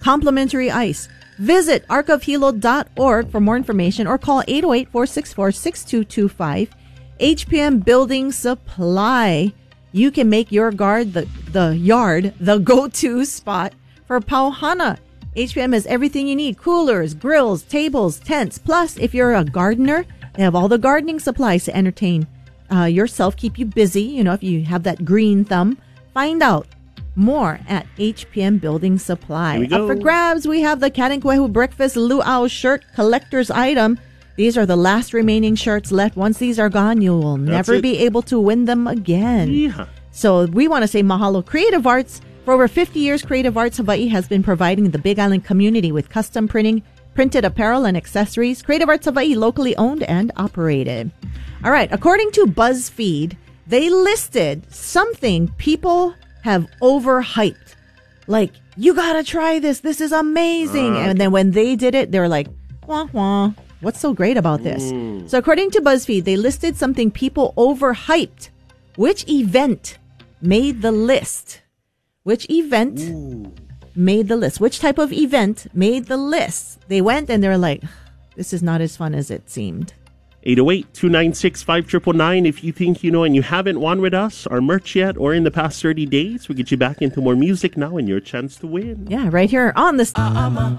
complimentary ice. Visit arcofhilo.org for more information or call 808-464-6225. HPM Building Supply. You can make your yard the go-to spot for Pauhana. HPM has everything you need. Coolers, grills, tables, tents. Plus, if you're a gardener, they have all the gardening supplies to entertain yourself, keep you busy. If you have that green thumb. Find out more at HPM Building Supply. Up for grabs, we have the Karingkwehu Breakfast Luau shirt collector's item. These are the last remaining shirts left. Once these are gone, you will never be able to win them again. Yeah. So we want to say mahalo Creative Arts. For over 50 years, Creative Arts Hawaii has been providing the Big Island community with custom printing, printed apparel, and accessories. Creative Arts Hawaii, locally owned and operated. All right, according to BuzzFeed, they listed something people have overhyped. Like, you gotta try this. This is amazing. And then when they did it, they were like, wah, wah. What's so great about this? So according to BuzzFeed, they listed something people overhyped. Which event made the list? Which event made the list? Which type of event made the list? They went and they were like, this is not as fun as it seemed. 808-296-5999 if you think you know and you haven't won with us, our merch yet, or in the past 30 days. We'll get you back into more music now and your chance to win. Yeah, right here on the...